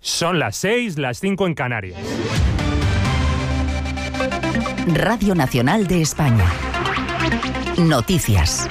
Son las 6, las 5 en Canarias. Radio Nacional de España. Noticias.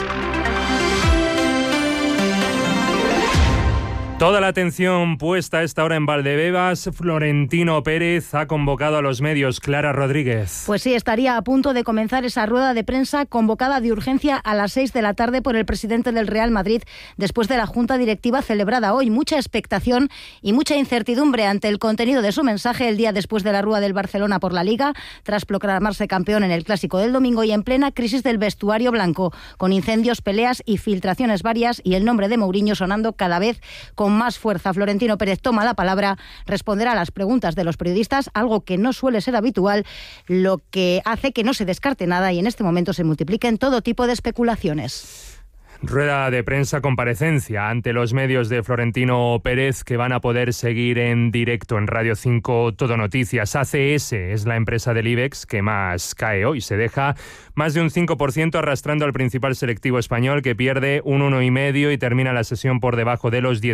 Toda la atención puesta a esta hora en Valdebebas. Florentino Pérez ha convocado a los medios. Clara Rodríguez. Pues sí, estaría a punto de comenzar esa rueda de prensa convocada de urgencia a las 6 de la tarde por el presidente del Real Madrid después de la junta directiva celebrada hoy. Mucha expectación y mucha incertidumbre ante el contenido de su mensaje el día después de la rúa del Barcelona por la Liga, tras proclamarse campeón en el Clásico del domingo y en plena crisis del vestuario blanco, con incendios, peleas y filtraciones varias y el nombre de Mourinho sonando cada vez con más fuerza. Florentino Pérez toma la palabra, responderá a las preguntas de los periodistas, algo que no suele ser habitual, lo que hace que no se descarte nada y en este momento se multipliquen todo tipo de especulaciones. Rueda de prensa, comparecencia ante los medios de Florentino Pérez, que van a poder seguir en directo en Radio 5 Todo Noticias. ACS es la empresa del IBEX que más cae hoy. Se deja más de un 5% arrastrando al principal selectivo español, que pierde un 1,5% y termina la sesión por debajo de los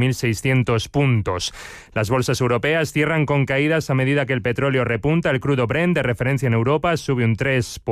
17.600 puntos. Las bolsas europeas cierran con caídas a medida que el petróleo repunta. El crudo Brent, de referencia en Europa, sube un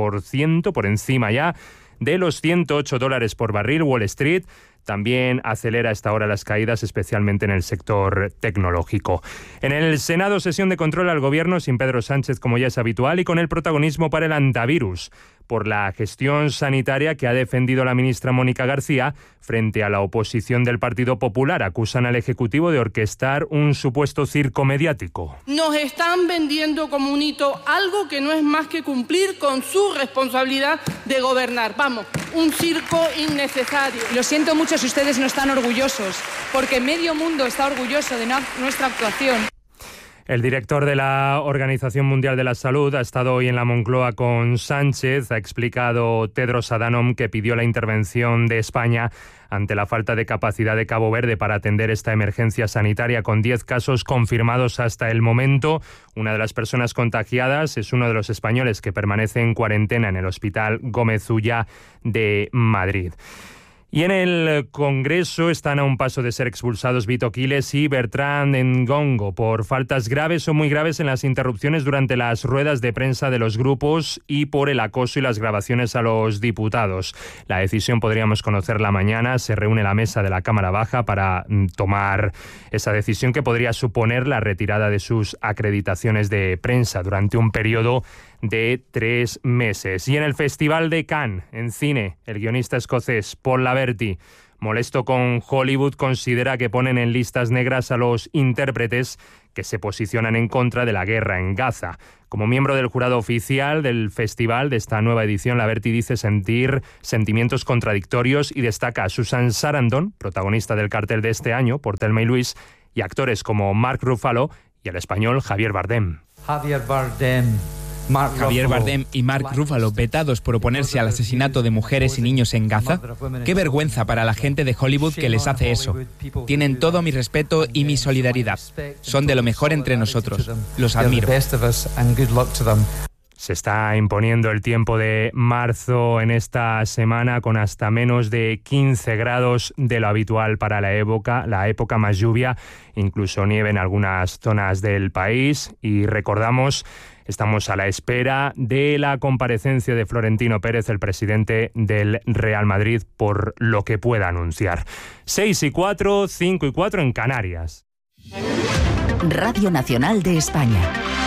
3%, por encima ya de los $108 por barril. Wall Street también acelera a esta hora las caídas, especialmente en el sector tecnológico. En el Senado, sesión de control al Gobierno sin Pedro Sánchez, como ya es habitual, y con el protagonismo para el antivirus, por la gestión sanitaria que ha defendido la ministra Mónica García frente a la oposición del Partido Popular. Acusan al Ejecutivo de orquestar un supuesto circo mediático. Nos están vendiendo como un hito algo que no es más que cumplir con su responsabilidad de gobernar. Vamos, un circo innecesario. Lo siento mucho si ustedes no están orgullosos, porque medio mundo está orgulloso de nuestra actuación. El director de la Organización Mundial de la Salud ha estado hoy en la Moncloa con Sánchez. Ha explicado Tedros Adhanom que pidió la intervención de España ante la falta de capacidad de Cabo Verde para atender esta emergencia sanitaria, con 10 casos confirmados hasta el momento. Una de las personas contagiadas es uno de los españoles que permanece en cuarentena en el Hospital Gómez Ulla de Madrid. Y en el Congreso están a un paso de ser expulsados Vito Quiles y Bertrand Ngongo por faltas graves o muy graves en las interrupciones durante las ruedas de prensa de los grupos y por el acoso y las grabaciones a los diputados. La decisión podríamos conocerla mañana. Se reúne la mesa de la Cámara Baja para tomar esa decisión, que podría suponer la retirada de sus acreditaciones de prensa durante un periodo de 3 meses. Y en el Festival de Cannes, en cine, el guionista escocés Paul Laverty, molesto con Hollywood, considera que ponen en listas negras a los intérpretes que se posicionan en contra de la guerra en Gaza. Como miembro del jurado oficial del festival de esta nueva edición, Laverty dice sentir sentimientos contradictorios y destaca a Susan Sarandon, protagonista del cartel de este año, por Thelma y Luis, y actores como Mark Ruffalo y el español Javier Bardem. Javier Bardem y Mark Ruffalo vetados por oponerse al asesinato de mujeres y niños en Gaza. Qué vergüenza para la gente de Hollywood que les hace eso. Tienen todo mi respeto y mi solidaridad. Son de lo mejor entre nosotros. Los admiro. Se está imponiendo el tiempo de marzo en esta semana, con hasta menos de 15 grados de lo habitual para la época, más lluvia, incluso nieve en algunas zonas del país. Y recordamos, estamos a la espera de la comparecencia de Florentino Pérez, el presidente del Real Madrid, por lo que pueda anunciar. 6:04, 5:04 en Canarias. Radio Nacional de España.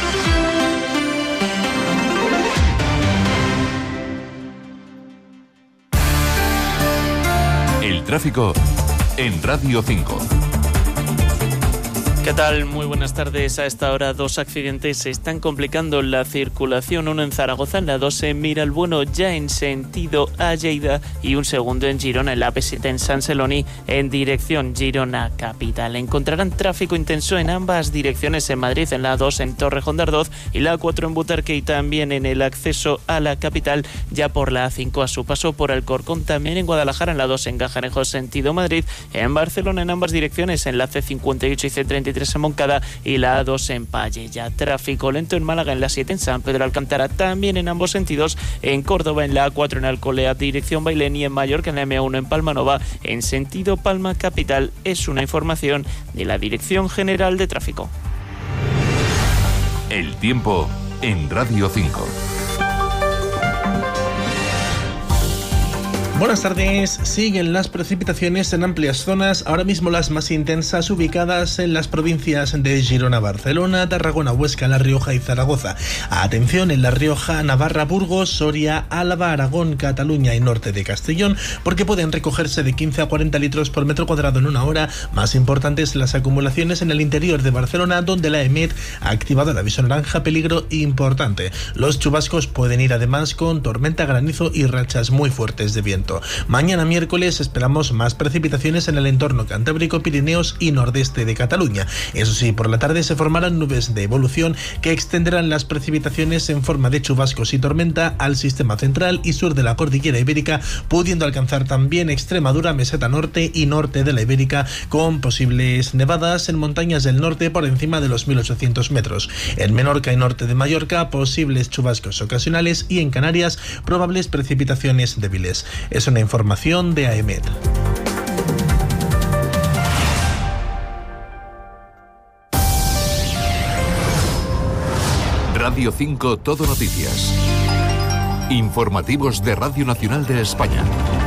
El tráfico en Radio 5. ¿Qué tal? Muy buenas tardes. A esta hora 2 accidentes se están complicando la circulación. Uno en Zaragoza, en la 2 en Miralbueno, ya en sentido a Lleida, y un segundo en Girona, en la AP7 en San Celoni, en dirección Girona capital. Encontrarán tráfico intenso en ambas direcciones en Madrid, en la 2 en Torrejón de Ardoz y la 4 en Butarque, y también en el acceso a la capital, ya por la A5 a su paso por Alcorcón. También en Guadalajara, en la 2 en Gajarejos, sentido Madrid. En Barcelona, en ambas direcciones, en la C58 y C33 A3 en Moncada y la A2 en Palleya. Tráfico lento en Málaga en la 7 en San Pedro Alcántara, también en ambos sentidos. En Córdoba en la A4 en Alcolea dirección Bailén y en Mallorca en la M1 en Palmanova en sentido Palma Capital. Es una información de la Dirección General de Tráfico. El tiempo en Radio 5. Buenas tardes. Siguen las precipitaciones en amplias zonas, ahora mismo las más intensas ubicadas en las provincias de Girona, Barcelona, Tarragona, Huesca, La Rioja y Zaragoza. Atención en La Rioja, Navarra, Burgos, Soria, Álava, Aragón, Cataluña y norte de Castellón, porque pueden recogerse de 15 a 40 litros por metro cuadrado en una hora. Más importantes las acumulaciones en el interior de Barcelona, donde la EMET ha activado el aviso naranja peligro importante. Los chubascos pueden ir además con tormenta, granizo y rachas muy fuertes de viento. Mañana miércoles esperamos más precipitaciones en el entorno cantábrico, Pirineos y nordeste de Cataluña. Eso sí, por la tarde se formarán nubes de evolución que extenderán las precipitaciones en forma de chubascos y tormenta al sistema central y sur de la cordillera ibérica, pudiendo alcanzar también Extremadura, meseta norte y norte de la Ibérica, con posibles nevadas en montañas del norte por encima de los 1800 metros. En Menorca y norte de Mallorca, posibles chubascos ocasionales y en Canarias, probables precipitaciones débiles. Es una información de AEMET. Radio 5 Todo Noticias. Informativos de Radio Nacional de España.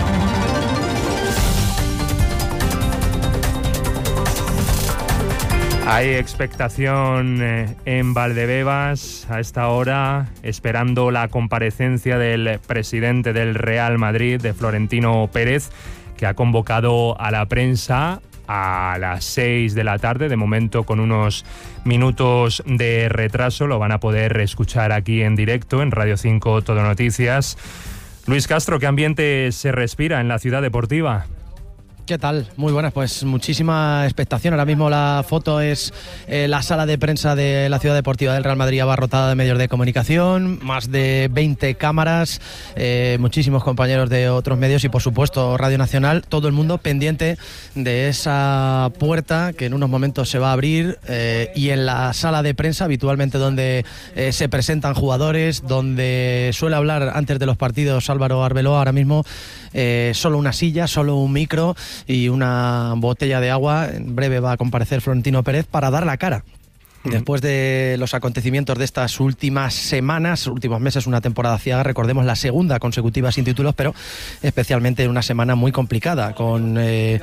Hay expectación en Valdebebas a esta hora, esperando la comparecencia del presidente del Real Madrid, de Florentino Pérez, que ha convocado a la prensa a las 6 de la tarde, de momento con unos minutos de retraso. Lo van a poder escuchar aquí en directo en Radio 5 Todo Noticias. Luis Castro, ¿qué ambiente se respira en la ciudad deportiva? ¿Qué tal? Muy buenas, pues muchísima expectación. Ahora mismo la foto es la sala de prensa de la Ciudad Deportiva del Real Madrid, abarrotada de medios de comunicación, más de 20 cámaras, muchísimos compañeros de otros medios y por supuesto Radio Nacional, todo el mundo pendiente de esa puerta que en unos momentos se va a abrir, y en la sala de prensa habitualmente donde se presentan jugadores, donde suele hablar antes de los partidos Álvaro Arbeloa. Ahora mismo solo una silla, solo un micro y una botella de agua. En breve va a comparecer Florentino Pérez para dar la cara. Después de los acontecimientos de estas últimas semanas, últimos meses, una temporada ciega, recordemos la segunda consecutiva sin títulos, pero especialmente en una semana muy complicada, con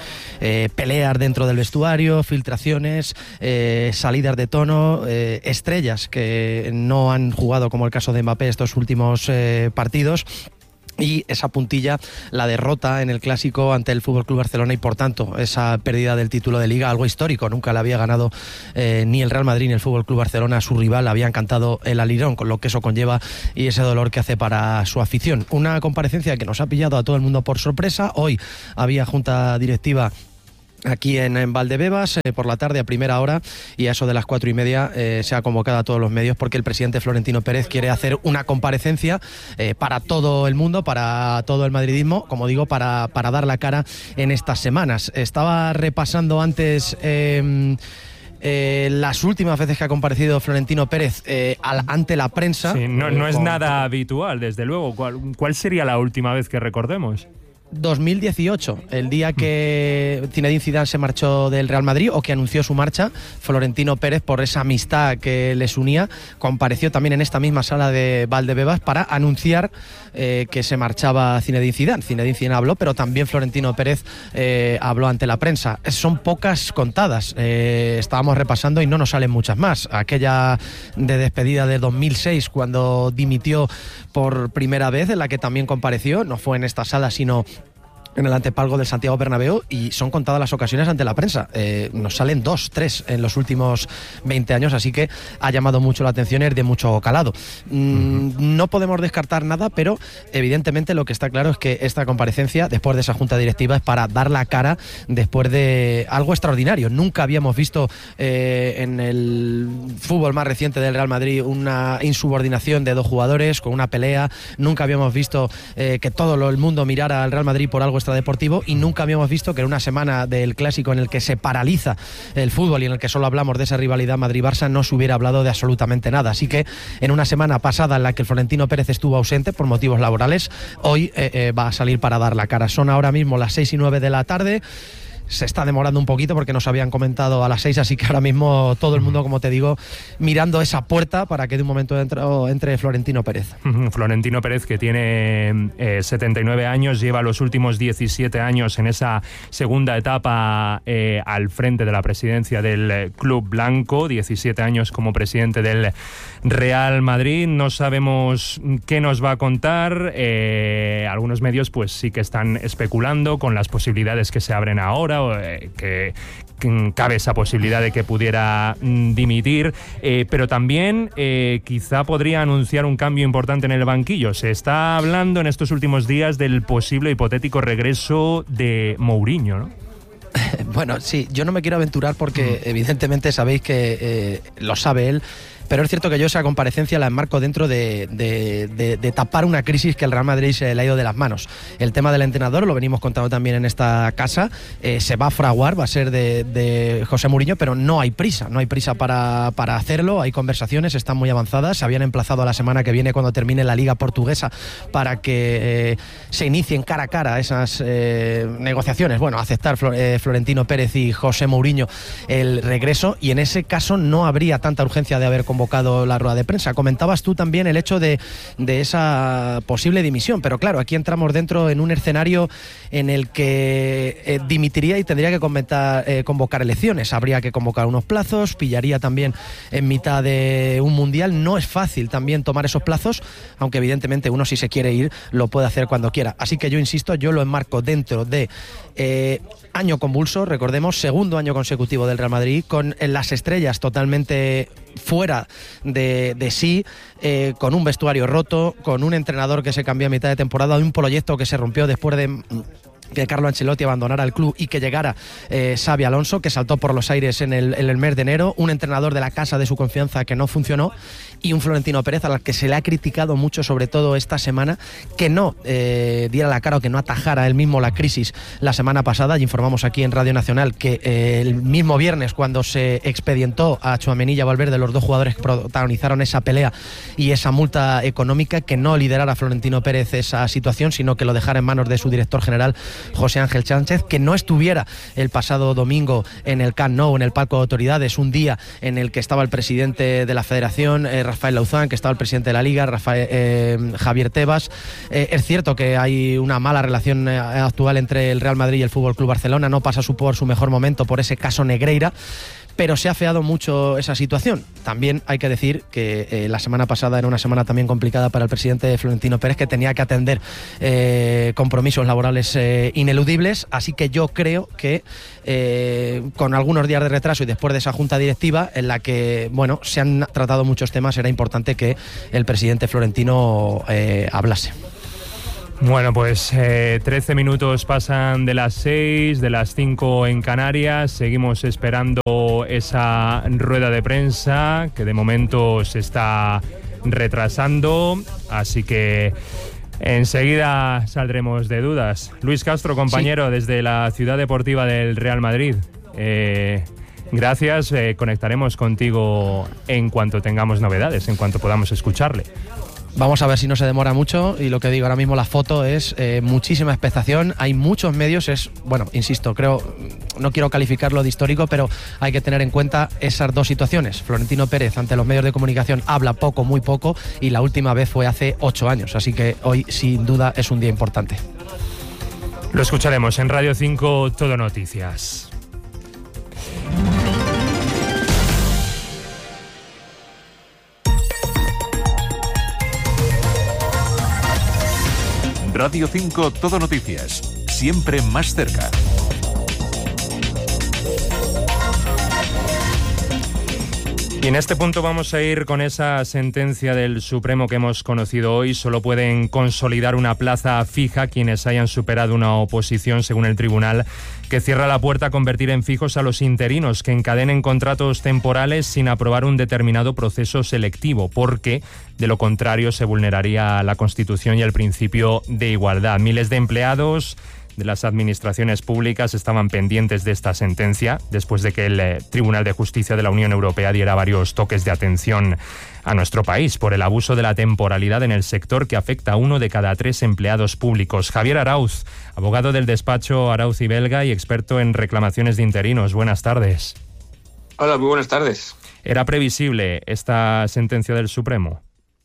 peleas dentro del vestuario, filtraciones, salidas de tono, estrellas que no han jugado, como el caso de Mbappé, estos últimos partidos. Y esa puntilla, la derrota en el Clásico ante el FC Barcelona y por tanto esa pérdida del título de Liga, algo histórico. Nunca le había ganado ni el Real Madrid ni el FC Barcelona a su rival, habían cantado el alirón, con lo que eso conlleva y ese dolor que hace para su afición. Una comparecencia que nos ha pillado a todo el mundo por sorpresa. Hoy había junta directiva aquí en Valdebebas, por la tarde a primera hora, y a eso de las 4:30 se ha convocado a todos los medios porque el presidente Florentino Pérez quiere hacer una comparecencia para todo el mundo, para todo el madridismo, como digo, para dar la cara en estas semanas. Estaba repasando antes las últimas veces que ha comparecido Florentino Pérez ante la prensa. Sí, no es nada habitual, desde luego. ¿Cuál sería la última vez que recordemos? 2018, el día que Zinedine Zidane se marchó del Real Madrid, o que anunció su marcha, Florentino Pérez, por esa amistad que les unía, compareció también en esta misma sala de Valdebebas para anunciar que se marchaba Zinedine Zidane. Zinedine Zidane habló, pero también Florentino Pérez habló ante la prensa. Son pocas contadas, estábamos repasando y no nos salen muchas más. Aquella de despedida de 2006, cuando dimitió por primera vez, en la que también compareció, no fue en esta sala, sino en el antepalgo del Santiago Bernabéu, y son contadas las ocasiones ante la prensa. Nos salen 2, 3 en los últimos 20 años, así que ha llamado mucho la atención, es de mucho calado. No podemos descartar nada, pero evidentemente lo que está claro es que esta comparecencia, después de esa junta directiva, es para dar la cara después de algo extraordinario. Nunca habíamos visto en el fútbol más reciente del Real Madrid una insubordinación de dos jugadores con una pelea. Nunca habíamos visto que todo el mundo mirara al Real Madrid por algo extraordinario extradeportivo, y nunca habíamos visto que en una semana del Clásico en el que se paraliza el fútbol y en el que solo hablamos de esa rivalidad Madrid-Barça no se hubiera hablado de absolutamente nada. Así que en una semana pasada en la que el Florentino Pérez estuvo ausente por motivos laborales, hoy va a salir para dar la cara. Son ahora mismo las 6:09 de la tarde. Se está demorando un poquito porque nos habían comentado a las 6, así que ahora mismo todo el mundo, como te digo, mirando esa puerta para que de un momento entre Florentino Pérez. Florentino Pérez, que tiene 79 años, lleva los últimos 17 años en esa segunda etapa al frente de la presidencia del Club Blanco, 17 años como presidente del Real Madrid. No sabemos qué nos va a contar. Algunos medios pues sí que están especulando con las posibilidades que se abren ahora, que cabe esa posibilidad de que pudiera dimitir, pero también quizá podría anunciar un cambio importante en el banquillo. Se está hablando en estos últimos días del posible hipotético regreso de Mourinho, ¿no? Bueno, sí, yo no me quiero aventurar porque evidentemente sabéis que lo sabe él, pero es cierto que yo esa comparecencia la enmarco dentro de tapar una crisis que el Real Madrid se le ha ido de las manos. El tema del entrenador, lo venimos contando también en esta casa, se va a fraguar, va a ser de José Mourinho, pero no hay prisa para hacerlo. Hay conversaciones, están muy avanzadas, se habían emplazado a la semana que viene cuando termine la Liga Portuguesa para que se inicien cara a cara esas negociaciones, bueno, aceptar Florentino Pérez y José Mourinho el regreso, y en ese caso no habría tanta urgencia de haber convocado la rueda de prensa. Comentabas tú también el hecho de esa posible dimisión, pero claro, aquí entramos dentro en un escenario en el que dimitiría y tendría que convocar elecciones. Habría que convocar unos plazos, pillaría también en mitad de un mundial. No es fácil también tomar esos plazos, aunque evidentemente uno, si se quiere ir, lo puede hacer cuando quiera. Así que yo insisto, yo lo enmarco dentro de año convulso, recordemos, segundo año consecutivo del Real Madrid, con las estrellas totalmente fuera de sí, con un vestuario roto, con un entrenador que se cambió a mitad de temporada, un proyecto que se rompió después de que Carlo Ancelotti abandonara el club y que llegara Xabi Alonso, que saltó por los aires en el mes de enero, un entrenador de la casa de su confianza que no funcionó, y un Florentino Pérez al que se le ha criticado mucho, sobre todo esta semana, que no diera la cara o que no atajara él mismo la crisis la semana pasada. Y informamos aquí en Radio Nacional que el mismo viernes, cuando se expedientó a Tchouaméni y a Valverde, los dos jugadores que protagonizaron esa pelea y esa multa económica, que no liderara Florentino Pérez esa situación, sino que lo dejara en manos de su director general, José Ángel Sánchez, que no estuviera el pasado domingo en el Camp Nou, en el Palco de Autoridades, un día en el que estaba el presidente de la Federación, Rafael Lauzán, que estaba el presidente de la Liga, Javier Tebas. Es cierto que hay una mala relación actual entre el Real Madrid y el Fútbol Club Barcelona, no pasa por su mejor momento por ese caso Negreira, pero se ha afeado mucho esa situación. También hay que decir que la semana pasada era una semana también complicada para el presidente Florentino Pérez, que tenía que atender compromisos laborales ineludibles, así que yo creo que con algunos días de retraso y después de esa junta directiva en la que, bueno, se han tratado muchos temas, era importante que el presidente Florentino hablase. Bueno, pues 13 minutos pasan de las 6, de las 5 en Canarias. Seguimos esperando esa rueda de prensa que de momento se está retrasando, así que enseguida saldremos de dudas. Luis Castro, compañero, sí, desde la Ciudad Deportiva del Real Madrid. Gracias, conectaremos contigo en cuanto tengamos novedades, en cuanto podamos escucharle. Vamos a ver si no se demora mucho, y lo que digo, ahora mismo la foto es muchísima expectación, hay muchos medios, insisto, no quiero calificarlo de histórico, pero hay que tener en cuenta esas dos situaciones. Florentino Pérez ante los medios de comunicación habla poco, muy poco, y la última vez fue hace 8 años, así que hoy sin duda es un día importante. Lo escucharemos en Radio 5 Todo Noticias. Radio 5 Todo Noticias, siempre más cerca. Y en este punto vamos a ir con esa sentencia del Supremo que hemos conocido hoy. Solo pueden consolidar una plaza fija quienes hayan superado una oposición, según el tribunal, que cierra la puerta a convertir en fijos a los interinos que encadenen contratos temporales sin aprobar un determinado proceso selectivo, porque de lo contrario se vulneraría la Constitución y el principio de igualdad. Miles de empleados de las administraciones públicas estaban pendientes de esta sentencia, después de que el Tribunal de Justicia de la Unión Europea diera varios toques de atención a nuestro país por el abuso de la temporalidad en el sector que afecta a 1 de cada 3 empleados públicos. Javier Arauz, abogado del despacho Arauz y Belga y experto en reclamaciones de interinos. Buenas tardes. Hola, muy buenas tardes. ¿Era previsible esta sentencia del Supremo?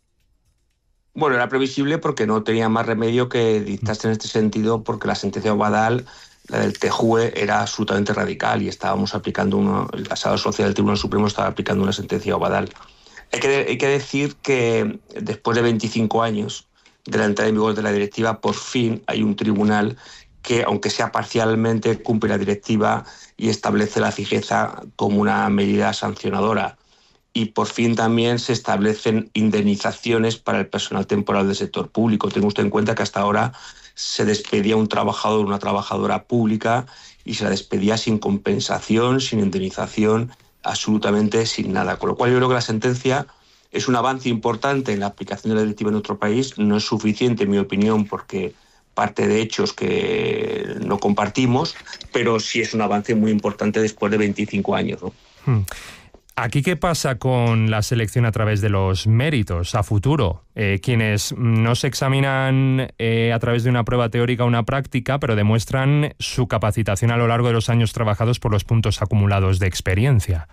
Bueno, era previsible porque no tenía más remedio que dictarse en este sentido, porque la sentencia de Obadal, la del TJUE, era absolutamente radical y estábamos aplicando la Sala Social del Tribunal Supremo estaba aplicando una sentencia de Obadal. Hay que decir que después de 25 años de la entrada en vigor de la directiva, por fin hay un tribunal que, aunque sea parcialmente, cumple la directiva y establece la fijeza como una medida sancionadora. Y por fin también se establecen indemnizaciones para el personal temporal del sector público. Tenga usted en cuenta que hasta ahora se despedía un trabajador o una trabajadora pública y se la despedía sin compensación, sin indemnización, absolutamente sin nada. Con lo cual yo creo que la sentencia es un avance importante en la aplicación de la directiva en nuestro país. No es suficiente, en mi opinión, porque parte de hechos que no compartimos, pero sí es un avance muy importante después de 25 años, ¿no? ¿Aquí qué pasa con la selección a través de los méritos a futuro? Quienes no se examinan a través de una prueba teórica o una práctica, pero demuestran su capacitación a lo largo de los años trabajados por los puntos acumulados de experiencia.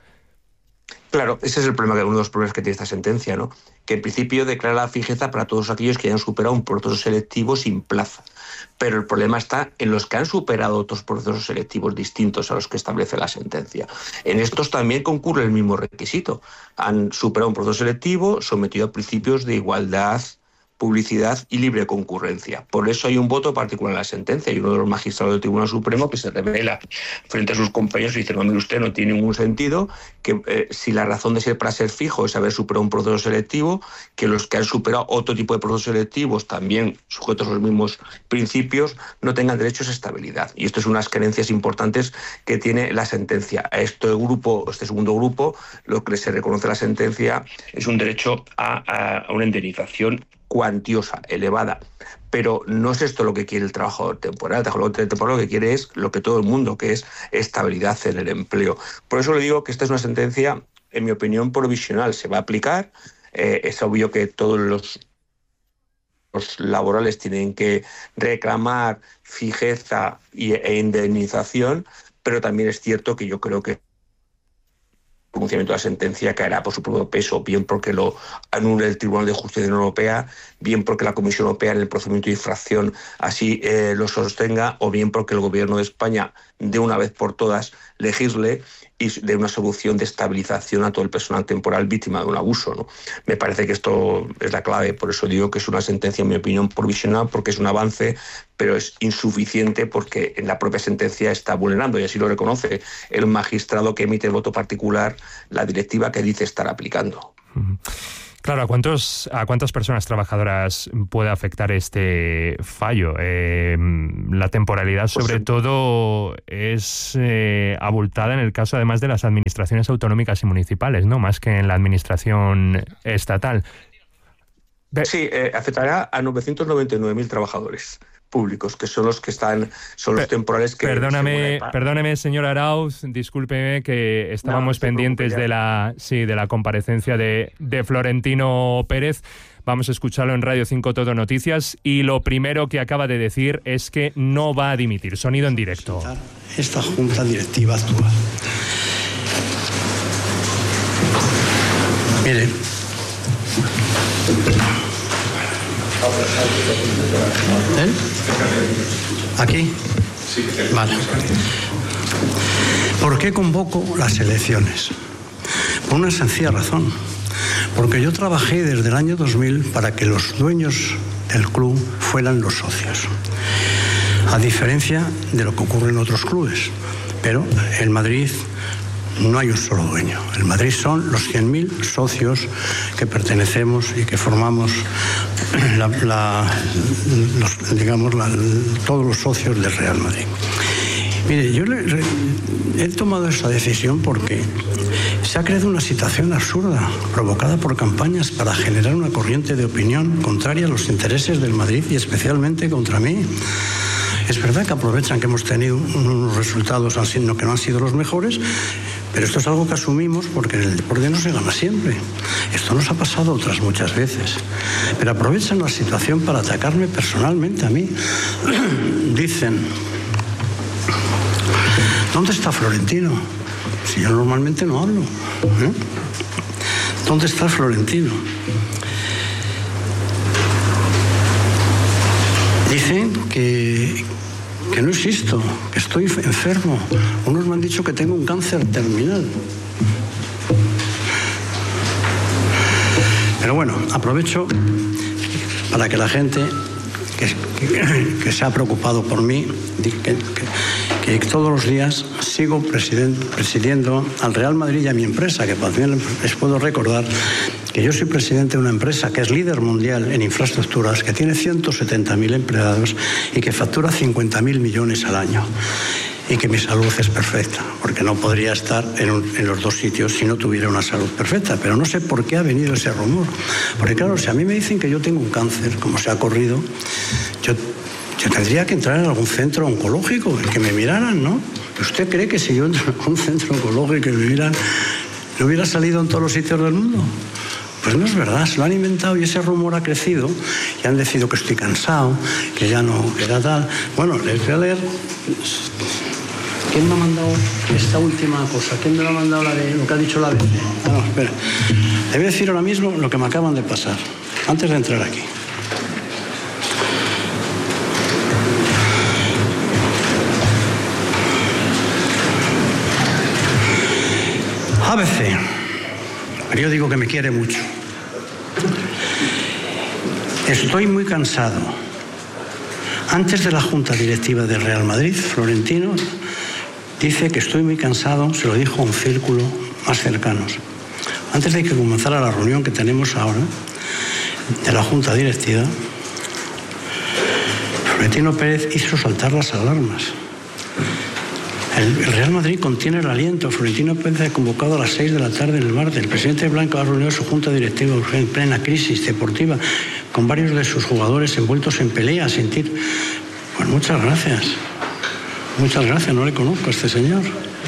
Claro, ese es el problema, uno de los problemas que tiene esta sentencia, ¿no? Que en principio declara la fijeza para todos aquellos que hayan superado un proceso selectivo sin plaza. Pero el problema está en los que han superado otros procesos selectivos distintos a los que establece la sentencia. En estos también concurre el mismo requisito. Han superado un proceso selectivo sometido a principios de igualdad, publicidad y libre concurrencia. Por eso hay un voto particular en la sentencia y uno de los magistrados del Tribunal Supremo que se revela frente a sus compañeros y dice: no, mire usted, no tiene ningún sentido que si la razón de ser para ser fijo es haber superado un proceso selectivo, que los que han superado otro tipo de procesos selectivos también sujetos a los mismos principios no tengan derecho a esa estabilidad. Y esto es unas creencias importantes que tiene la sentencia. A este segundo grupo, lo que se reconoce en la sentencia es un derecho a una indemnización cuantiosa, elevada. Pero no es esto lo que quiere el trabajador temporal. El trabajador temporal lo que quiere es lo que todo el mundo, que es estabilidad en el empleo. Por eso le digo que esta es una sentencia, en mi opinión, provisional. Se va a aplicar. Es obvio que todos los laborales tienen que reclamar fijeza e indemnización, pero también es cierto que yo creo que el pronunciamiento de la sentencia caerá por su propio peso, bien porque lo anule el Tribunal de Justicia de la Unión Europea, bien porque la Comisión Europea en el procedimiento de infracción así lo sostenga, o bien porque el Gobierno de España, de una vez por todas, legisle y dé una solución de estabilización a todo el personal temporal víctima de un abuso, ¿no? Me parece que esto es la clave, por eso digo que es una sentencia, en mi opinión, provisional, porque es un avance, pero es insuficiente porque en la propia sentencia está vulnerando, y así lo reconoce el magistrado que emite el voto particular, la directiva que dice estar aplicando. Claro, ¿a cuántas personas trabajadoras puede afectar este fallo? La temporalidad, sobre todo, es abultada en el caso, además, de las administraciones autonómicas y municipales, ¿no? Más que en la administración estatal. Sí, afectará a 999.000 trabajadores públicos, que son los que son los temporales que... Perdóneme, señor Arauz, discúlpeme que estábamos pendientes de la comparecencia de Florentino Pérez. Vamos a escucharlo en Radio 5 Todo Noticias, y lo primero que acaba de decir es que no va a dimitir. Sonido en directo. Esta junta directiva actual. Mire. ¿Él? ¿Aquí? Sí. Vale. ¿Por qué convoco las elecciones? Por una sencilla razón. Porque yo trabajé desde el año 2000 para que los dueños del club fueran los socios. A diferencia de lo que ocurre en otros clubes. Pero en Madrid no hay un solo dueño. En Madrid son los 100.000 socios que pertenecemos y que formamos todos los socios del Real Madrid. Mire, yo he tomado esta decisión porque se ha creado una situación absurda provocada por campañas para generar una corriente de opinión contraria a los intereses del Madrid y especialmente contra mí. Es verdad que aprovechan que hemos tenido unos resultados que no han sido los mejores, pero esto es algo que asumimos porque en el deporte no se gana siempre. Esto nos ha pasado otras muchas veces. Pero aprovechan la situación para atacarme personalmente a mí. Dicen, ¿dónde está Florentino? Si yo normalmente no hablo. ¿Dónde está Florentino? Dicen que no existo, que estoy enfermo. Unos me han dicho que tengo un cáncer terminal. Pero bueno, aprovecho para que la gente que se ha preocupado por mí, que todos los días sigo presidiendo al Real Madrid y a mi empresa, que también les puedo recordar que yo soy presidente de una empresa que es líder mundial en infraestructuras, que tiene 170.000 empleados y que factura 50.000 millones al año. Y que mi salud es perfecta, porque no podría estar en los dos sitios si no tuviera una salud perfecta. Pero no sé por qué ha venido ese rumor. Porque claro, si a mí me dicen que yo tengo un cáncer, como se ha corrido, yo tendría que entrar en algún centro oncológico, que me miraran, ¿no? ¿Usted cree que si yo entro en un centro oncológico y me miran, no hubiera salido en todos los sitios del mundo? Pues no es verdad, se lo han inventado y ese rumor ha crecido y han decidido que estoy cansado, que ya no era tal. Bueno, les voy a leer. ¿Quién me ha mandado esta última cosa? ¿Quién me lo ha mandado lo que ha dicho la ABC? Ah, no, espera. Le voy a decir ahora mismo lo que me acaban de pasar, antes de entrar aquí. ABC, periódico que me quiere mucho. Estoy muy cansado. Antes de la Junta Directiva del Real Madrid, Florentino dice que estoy muy cansado, se lo dijo a un círculo más cercanos. Antes de que comenzara la reunión que tenemos ahora de la Junta Directiva, Florentino Pérez hizo saltar las alarmas. El Real Madrid contiene el aliento. Florentino Pérez ha convocado a las 6 de la tarde en el martes. El presidente Blanco ha reunido su Junta Directiva en plena crisis deportiva con varios de sus jugadores envueltos en pelea, a sentir... Pues muchas gracias. Muchas gracias, no le conozco a este señor.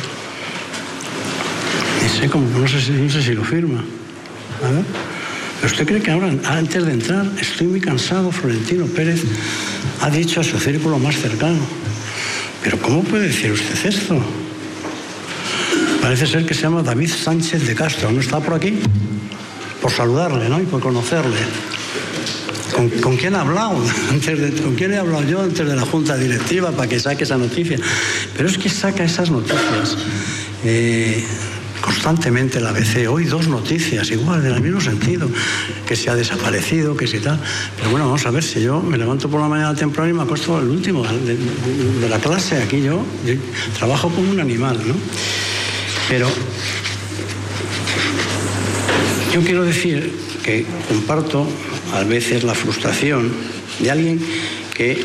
No sé si lo firma. A ver. ¿Pero usted cree que ahora, antes de entrar, estoy muy cansado? Florentino Pérez ha dicho a su círculo más cercano. ¿Pero cómo puede decir usted esto? Parece ser que se llama David Sánchez de Castro. ¿No está por aquí? Por saludarle, ¿no? Y por conocerle. ¿Con quién ha hablado? ¿Con quién he hablado yo antes de la Junta Directiva para que saque esa noticia? Pero es que saca esas noticias constantemente la ABC. Hoy 2 noticias igual, en el mismo sentido, que se ha desaparecido, que si tal. Pero bueno, vamos a ver, si yo me levanto por la mañana temprano y me acuesto el último de la clase. Aquí yo trabajo como un animal, ¿no? Pero yo quiero decir que comparto a veces la frustración de alguien que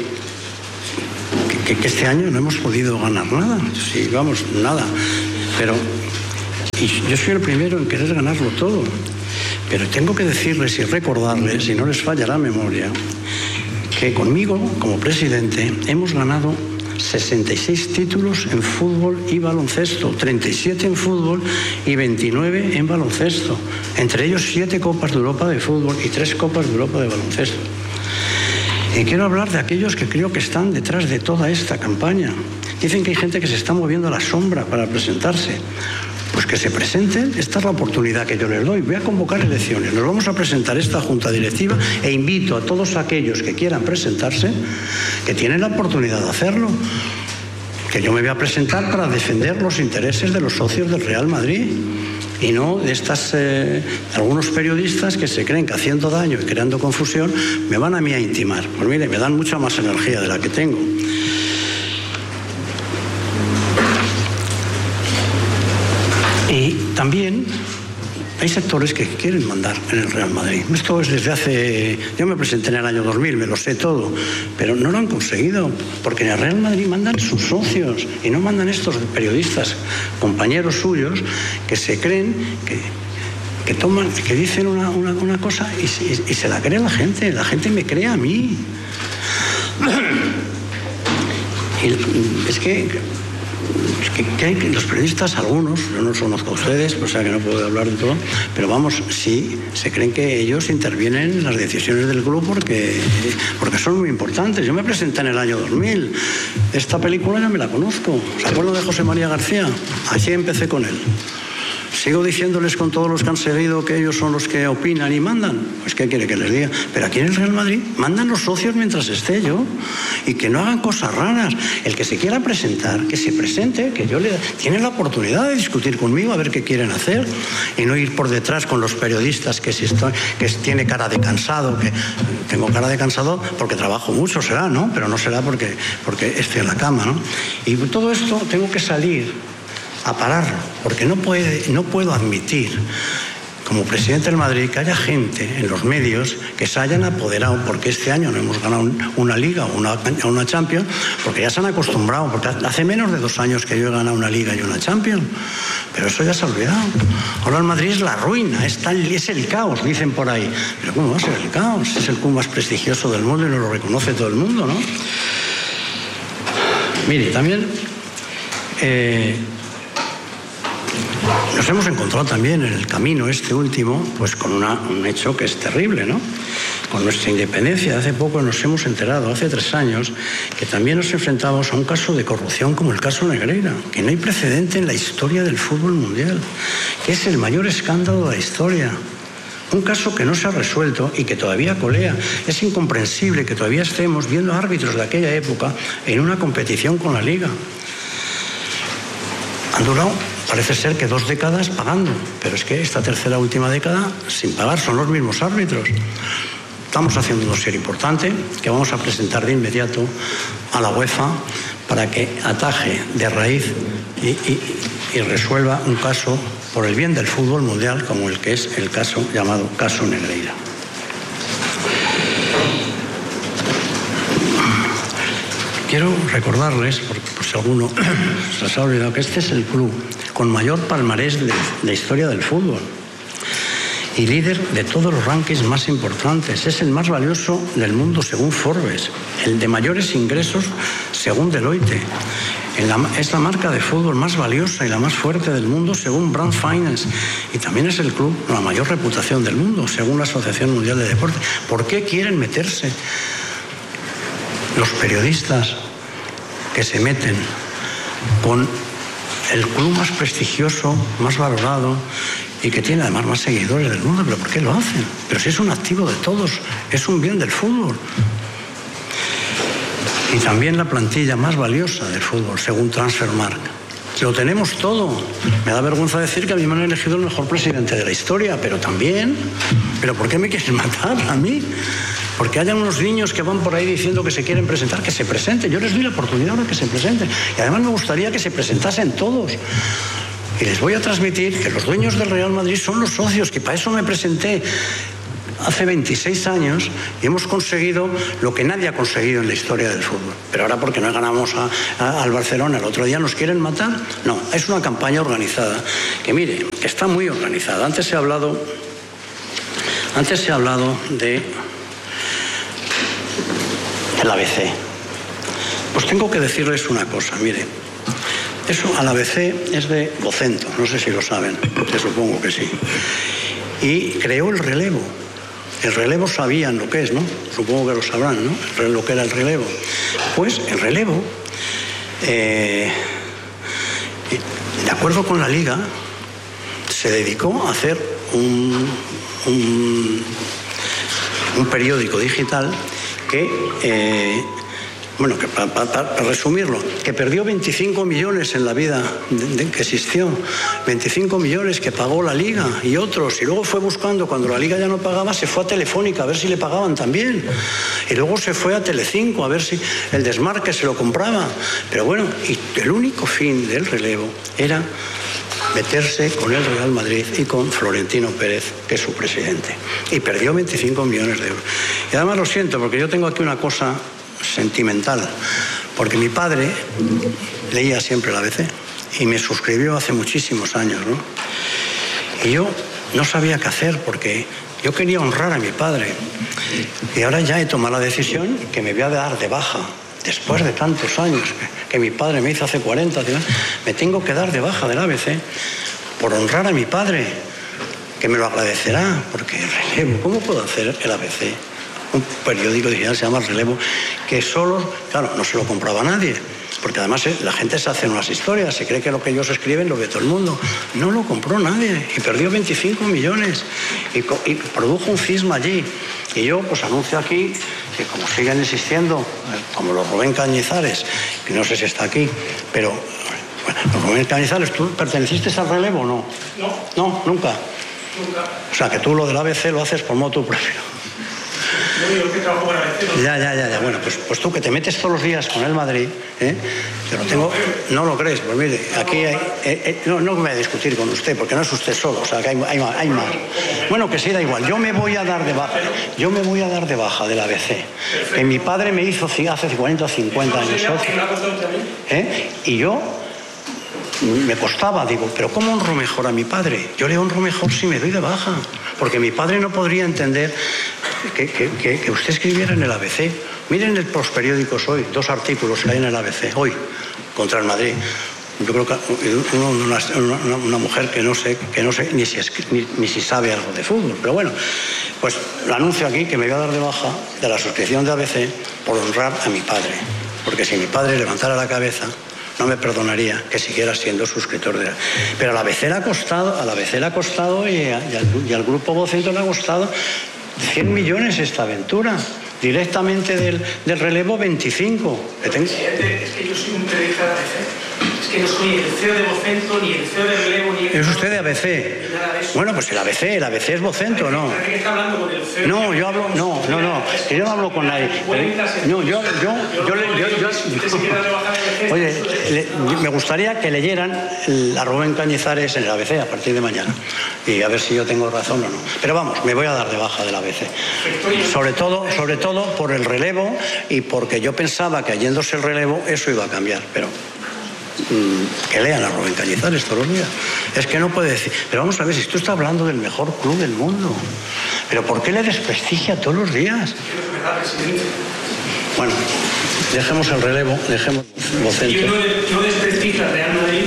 este año no hemos podido ganar nada. Sí, vamos, nada. Pero y yo soy el primero en querer ganarlo todo. Pero tengo que decirles y recordarles, si no les falla la memoria, que conmigo, como presidente, hemos ganado 66 títulos en fútbol y baloncesto, 37 en fútbol y 29 en baloncesto, entre ellos 7 Copas de Europa de fútbol y 3 Copas de Europa de baloncesto. Y quiero hablar de aquellos que creo que están detrás de toda esta campaña. Dicen que hay gente que se está moviendo a la sombra para presentarse. Pues que se presenten, esta es la oportunidad que yo les doy. Voy a convocar elecciones, nos vamos a presentar esta Junta Directiva e invito a todos aquellos que quieran presentarse, que tienen la oportunidad de hacerlo, que yo me voy a presentar para defender los intereses de los socios del Real Madrid y no de algunos periodistas que se creen que haciendo daño y creando confusión me van a mí a intimar. Pues mire, me dan mucha más energía de la que tengo. Y también hay sectores que quieren mandar en el Real Madrid. Esto es desde hace... Yo me presenté en el año 2000, me lo sé todo, pero no lo han conseguido, porque en el Real Madrid mandan sus socios y no mandan estos periodistas, compañeros suyos, que se creen que dicen una cosa y se la cree la gente me cree a mí. Y es que los periodistas, algunos, yo no los conozco a ustedes, o sea que no puedo hablar de todo, pero vamos, sí, se creen que ellos intervienen en las decisiones del club porque son muy importantes. Yo me presenté en el año 2000, esta película ya me la conozco, ¿se acuerdan de José María García? Así empecé con él. Sigo diciéndoles con todos los que han seguido que ellos son los que opinan y mandan. Pues ¿qué quiere que les diga? Pero aquí en el Real Madrid mandan los socios mientras esté yo. Y que no hagan cosas raras. El que se quiera presentar, que se presente, que yo tienen la oportunidad de discutir conmigo a ver qué quieren hacer. Y no ir por detrás con los periodistas que tiene cara de cansado. Que tengo cara de cansado porque trabajo mucho, será, ¿no? Pero no será porque estoy en la cama, ¿no? Y todo esto tengo que salir a pararlo, porque no puedo admitir, como presidente del Madrid, que haya gente en los medios que se hayan apoderado, porque este año no hemos ganado una Liga o una Champions, porque ya se han acostumbrado, porque hace menos de 2 años que yo he ganado una Liga y una Champions, pero eso ya se ha olvidado. Ahora el Madrid es la ruina, es el caos, dicen por ahí. Pero ¿cómo va a ser el caos? Es el club más prestigioso del mundo y nos lo reconoce todo el mundo, ¿no? Mire, también nos hemos encontrado también en el camino este último, pues con un hecho que es terrible, ¿no? Con nuestra independencia. Hace poco nos hemos enterado, hace 3 años, que también nos enfrentamos a un caso de corrupción como el caso Negreira, que no hay precedente en la historia del fútbol mundial, que es el mayor escándalo de la historia. Un caso que no se ha resuelto y que todavía colea. Es incomprensible que todavía estemos viendo árbitros de aquella época en una competición con la Liga. Han durado, parece ser que 2 décadas pagando, pero es que esta tercera última década sin pagar, son los mismos árbitros. Estamos haciendo un dossier importante que vamos a presentar de inmediato a la UEFA para que ataje de raíz y resuelva un caso por el bien del fútbol mundial como el que es el caso llamado caso Negreira. Quiero recordarles, porque por si alguno se les ha olvidado, que este es el club con mayor palmarés de la historia del fútbol y líder de todos los rankings más importantes. Es el más valioso del mundo según Forbes, el de mayores ingresos según Deloitte. Es la marca de fútbol más valiosa y la más fuerte del mundo según Brand Finance. Y también es el club con la mayor reputación del mundo según la Asociación Mundial de Deporte. ¿Por qué quieren meterse los periodistas que se meten con el club más prestigioso, más valorado y que tiene además más seguidores del mundo? ¿Pero por qué lo hacen? Pero si es un activo de todos, es un bien del fútbol. Y también la plantilla más valiosa del fútbol, según Transfermarkt. Lo tenemos todo. Me da vergüenza decir que a mí me han elegido el mejor presidente de la historia, pero también, ¿pero por qué me quieren matar a mí? Porque hayan unos niños que van por ahí diciendo que se quieren presentar, que se presenten. Yo les doy la oportunidad de que se presenten. Y además me gustaría que se presentasen todos. Y les voy a transmitir que los dueños del Real Madrid son los socios, que para eso me presenté hace 26 años y hemos conseguido lo que nadie ha conseguido en la historia del fútbol. Pero ahora porque no ganamos al Barcelona el otro día, ¿nos quieren matar? No, es una campaña organizada, que mire, que está muy organizada. Antes se ha hablado de el ABC. Pues tengo que decirles una cosa, mire, eso al ABC es de Vocento, no sé si lo saben, que supongo que sí. Y creó el relevo. El relevo sabían lo que es, ¿no? Supongo que lo sabrán, ¿no? Lo que era el relevo. Pues el relevo, de acuerdo con la Liga, se dedicó a hacer un periódico digital que, que para resumirlo, que perdió 25 millones en la vida que existió, 25 millones que pagó la Liga y otros, y luego fue buscando, cuando la Liga ya no pagaba, se fue a Telefónica a ver si le pagaban también, y luego se fue a Telecinco a ver si el desmarque se lo compraba, pero bueno, y el único fin del relevo era meterse con el Real Madrid y con Florentino Pérez, que es su presidente, y perdió 25 millones de euros. Y además lo siento, porque yo tengo aquí una cosa sentimental, porque mi padre leía siempre el ABC y me suscribió hace muchísimos años, ¿no? Y yo no sabía qué hacer porque yo quería honrar a mi padre, y ahora ya he tomado la decisión que me voy a dar de baja después de tantos años que mi padre me hizo hace 40, me tengo que dar de baja del ABC por honrar a mi padre, que me lo agradecerá, porque el Relevo, ¿cómo puedo hacer el ABC? Un periódico digital se llama El Relevo, que solo, claro, no se lo compraba nadie, porque además la gente se hace unas historias, se cree que lo que ellos escriben lo ve todo el mundo. No lo compró nadie y perdió 25 millones y produjo un cisma allí. Y yo pues anuncio aquí que como siguen existiendo, como los Rubén Cañizares, que no sé si está aquí, pero bueno, los Rubén Cañizares, ¿tú perteneciste al Relevo o no? No, nunca. O sea, que tú lo del ABC lo haces por motu propio. Yo que trabajo para ABC. Ya. Bueno, pues tú que te metes todos los días con el Madrid, yo lo tengo, no lo crees, pues mire, aquí hay, no voy a discutir con usted, porque no es usted solo, o sea, que hay más. Bueno, que sí, da igual, yo me voy a dar de baja del ABC, que mi padre me hizo hace 40 o 50 años. Y yo me costaba, digo, pero ¿cómo honro mejor a mi padre? Yo le honro mejor si me doy de baja, porque mi padre no podría entender que usted escribiera en el ABC. Miren los periódicos hoy, 2 artículos que hay en el ABC hoy contra el Madrid. Yo creo que una mujer que no sé ni si sabe algo de fútbol, pero bueno, pues lo anuncio aquí que me voy a dar de baja de la suscripción de ABC por honrar a mi padre, porque si mi padre levantara la cabeza no me perdonaría que siguiera siendo suscriptor de... Pero a la ABC le ha costado y al Grupo Vocento le ha costado 100 millones esta aventura. Directamente del Relevo 25. Presidente, es que yo soy un periodista de ABC. Es que no soy el CEO de Vocento, ni el CEO de Relevo, ni el... ¿Es usted de ABC? Bueno, pues el ABC es Vocento, ¿no? ¿Qué está hablando con el CEO? No, yo hablo... No, yo no hablo con nadie. No, yo oye, me gustaría que leyeran a Rubén Cañizares en el ABC a partir de mañana. Y a ver si yo tengo razón o no. Pero vamos, me voy a dar de baja del ABC. Sobre todo por el Relevo y porque yo pensaba que yéndose el Relevo eso iba a cambiar, pero que lean a Rubén Cañizares todos los días. Es que no puede decir, pero vamos a ver, si tú estás hablando del mejor club del mundo, pero ¿por qué le desprestigia todos los días? Bueno, dejemos el Relevo, dejemos Vocento. Yo no desprestigio al Real Madrid.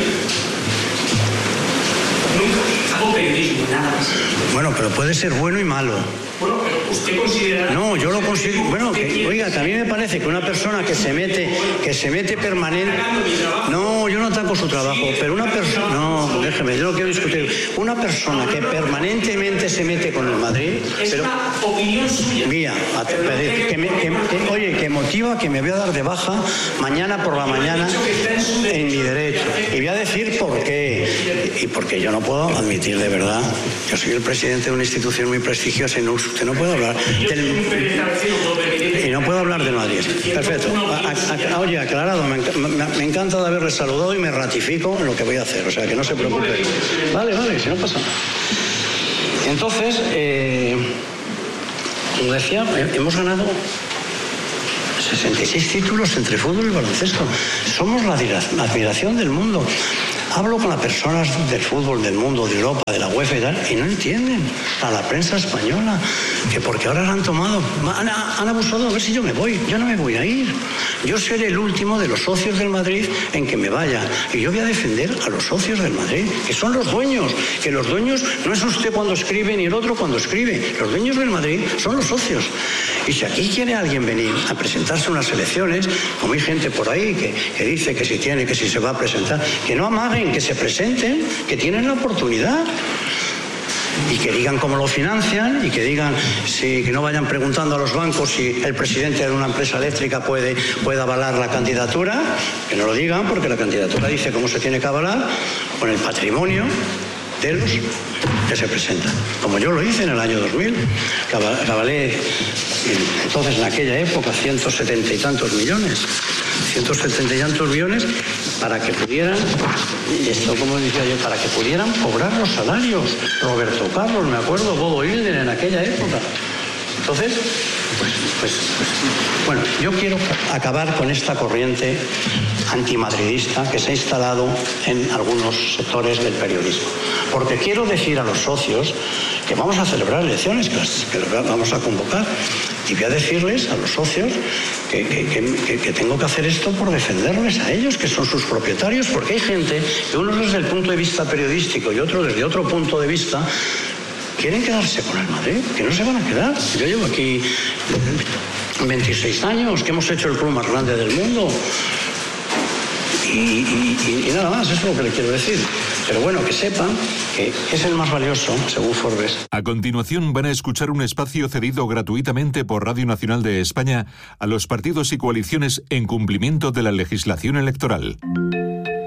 Nunca hago periodismo, nada más. Bueno, pero puede ser bueno y malo. Bueno, pero usted considera... No, yo lo considero... Bueno, oiga, también me parece que una persona que se mete permanente... No, yo no ataco su trabajo, pero una persona... No, déjeme, yo no quiero discutir. Una persona que permanentemente se mete con el Madrid... Es una opinión suya. Mía, oye, que motiva que me voy a dar de baja mañana por la mañana en mi derecho. Y voy a decir por qué. Y porque yo no puedo admitir de verdad. Yo soy el presidente de una institución muy prestigiosa y usted no puede hablar y no puedo hablar del Madrid. Perfecto. Oye, aclarado, me encanta de haberle saludado y me ratifico en lo que voy a hacer, o sea que no se preocupe. Vale, si no pasa nada. Entonces, como decía, hemos ganado 66 títulos entre fútbol y baloncesto. Somos la admiración del mundo. Hablo con las personas del fútbol, del mundo, de Europa, de la UEFA y tal, y no entienden a la prensa española, que porque ahora la han tomado, han abusado, a ver si yo me voy. Yo no me voy a ir. Yo seré el último de los socios del Madrid en que me vaya. Y yo voy a defender a los socios del Madrid, que son los dueños, que los dueños no es usted cuando escribe ni el otro cuando escribe. Los dueños del Madrid son los socios. Y si aquí quiere alguien venir a presentarse unas elecciones, como hay gente por ahí que dice que si tiene, que si se va a presentar, que no amaguen, que se presenten, que tienen la oportunidad. Y que digan cómo lo financian y que digan, que no vayan preguntando a los bancos si el presidente de una empresa eléctrica puede avalar la candidatura, que no lo digan porque la candidatura dice cómo se tiene que avalar con el patrimonio de los que se presentan. Como yo lo hice en el año 2000, que avalé entonces en aquella época 170 y tantos millones para que pudieran, esto como decía yo, para que pudieran cobrar los salarios. Roberto Carlos, me acuerdo, Bobo Hilder en aquella época. Entonces, bueno, yo quiero acabar con esta corriente antimadridista que se ha instalado en algunos sectores del periodismo. Porque quiero decir a los socios que vamos a celebrar elecciones, que vamos a convocar, Y voy a decirles a los socios que tengo que hacer esto por defenderles a ellos, que son sus propietarios, porque hay gente que unos desde el punto de vista periodístico y otros desde otro punto de vista quieren quedarse con el Madrid, que no se van a quedar. Yo llevo aquí 26 años, que hemos hecho el club más grande del mundo. Y nada más, eso es lo que le quiero decir. Pero bueno, que sepan que es el más valioso, según Forbes. A continuación van a escuchar un espacio cedido gratuitamente por Radio Nacional de España a los partidos y coaliciones en cumplimiento de la legislación electoral.